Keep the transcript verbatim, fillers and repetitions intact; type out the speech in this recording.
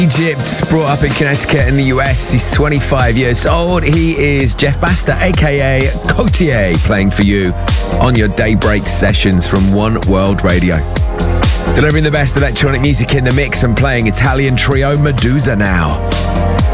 Egypt, brought up in Connecticut in the U S. He's twenty-five years old. He is Jeff Basta, aka Cotier, playing for you on your daybreak sessions from One World Radio. Delivering the best electronic music in the mix and playing Italian trio Medusa now.